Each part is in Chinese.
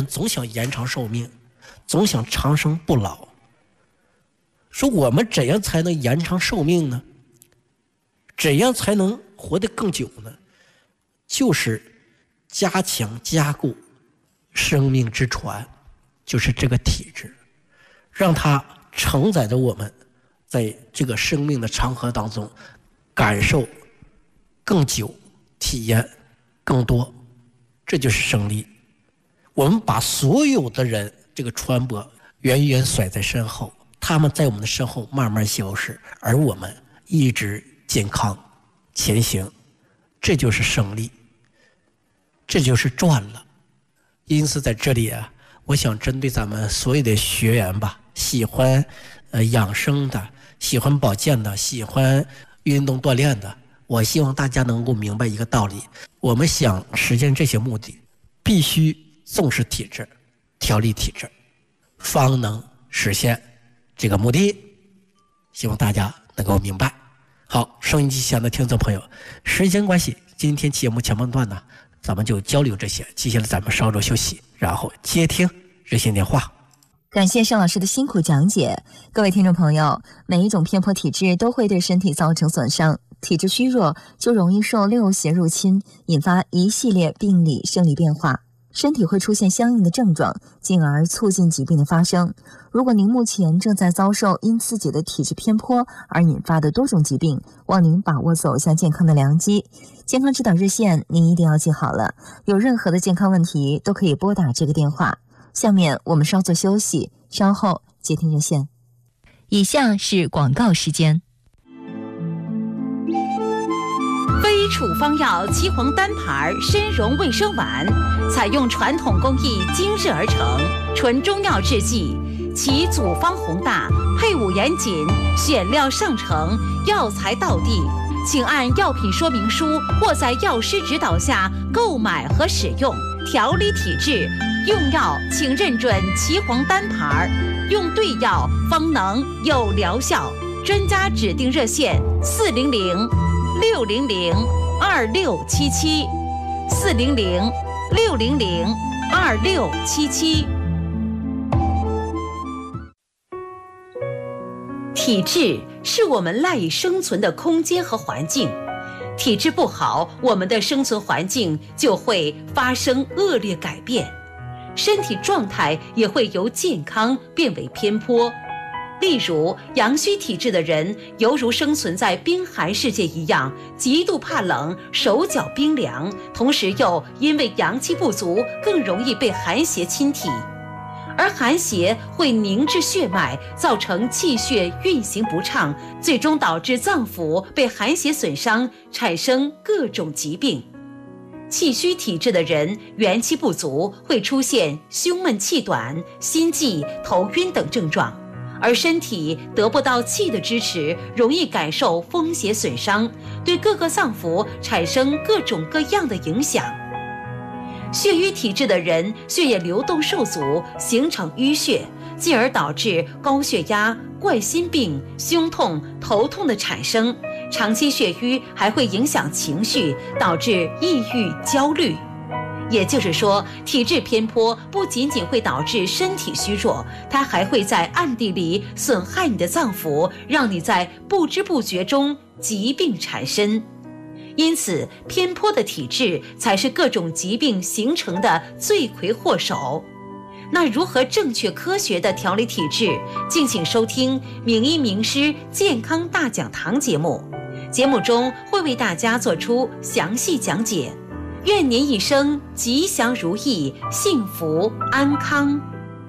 总想延长寿命，总想长生不老。说我们怎样才能延长寿命呢？怎样才能活得更久呢？就是加强加固生命之船，就是这个体质，让它承载着我们在这个生命的长河当中感受更久，体验更多，这就是胜利。我们把所有的人这个船舶远远甩在身后，他们在我们的身后慢慢消失，而我们一直健康前行，这就是胜利，这就是赚了。因此在这里啊，我想针对咱们所有的学员吧，喜欢养生的，喜欢保健的，喜欢运动锻炼的，我希望大家能够明白一个道理，我们想实现这些目的，必须重视体质，调理体质，方能实现这个目的。希望大家能够明白。好，收音机前的听众朋友，时间关系，今天节目前半段呢，咱们就交流这些，接下来咱们稍作休息，然后接听热线电话。 感谢盛老师的辛苦讲解。各位听众朋友，每一种偏颇体质都会对身体造成损伤，体质虚弱就容易受六邪入侵，引发一系列病理生理变化，身体会出现相应的症状，进而促进疾病的发生。如果您目前正在遭受因自己的体质偏颇而引发的多种疾病，望您把握走向健康的良机。健康指导热线您一定要记好了，有任何的健康问题都可以拨打这个电话。下面我们稍作休息，稍后接听热线。以下是广告时间。 非处方药岐黄单牌参茸卫生丸，采用传统工艺精制而成，纯中药制剂，其组方宏大，配伍严谨，选料上乘，药材到地。请按药品说明书或在药师指导下购买和使用，调理体质。用药请认准岐黄单牌，用对药方能有疗效。专家指定热线400-600-2677，400-600-2677。体质是我们赖以生存的空间和环境，体质不好，我们的生存环境就会发生恶劣改变，身体状态也会由健康变为偏颇。例如，阳虚体质的人犹如生存在冰寒世界一样，极度怕冷，手脚冰凉，同时又因为阳气不足，更容易被寒邪侵体。而寒邪会凝滞血脉，造成气血运行不畅，最终导致脏腑被寒邪损伤，产生各种疾病。气虚体质的人元气不足，会出现胸闷气短、心悸、头晕等症状，而身体得不到气的支持，容易感受风邪损伤，对各个脏腑产生各种各样的影响。血瘀体质的人血液流动受阻，形成淤血，进而导致高血压、冠心病、胸痛、头痛的产生。长期血瘀还会影响情绪，导致抑郁、焦虑。也就是说，体质偏颇不仅仅会导致身体虚弱，它还会在暗地里损害你的脏腑，让你在不知不觉中疾病缠身。因此，偏颇的体质才是各种疾病形成的罪魁祸首。那如何正确科学的调理体质？敬请收听名医名师健康大讲堂节目，节目中会为大家做出详细讲解。愿您一生吉祥如意，幸福安康。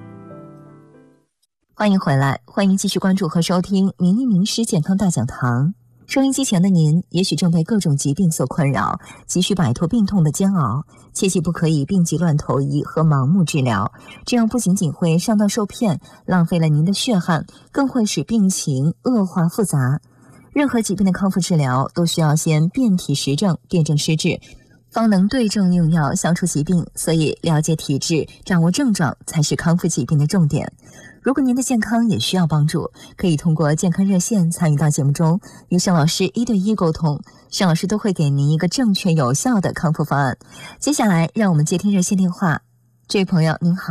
欢迎回来，欢迎继续关注和收听名医名师健康大讲堂。收音机前的您也许正被各种疾病所困扰，急需摆脱病痛的煎熬，切记不可以病急乱投医和盲目治疗，这样不仅仅会上当受骗，浪费了您的血汗，更会使病情恶化复杂。任何疾病的康复治疗都需要先辨体实证，辨证施治，方能对症用药消除疾病，所以了解体质，掌握症状才是康复疾病的重点。如果您的健康也需要帮助，可以通过健康热线参与到节目中，与盛老师1对1沟通，盛老师都会给您一个正确有效的康复方案。接下来让我们接听热线电话。这位朋友您好。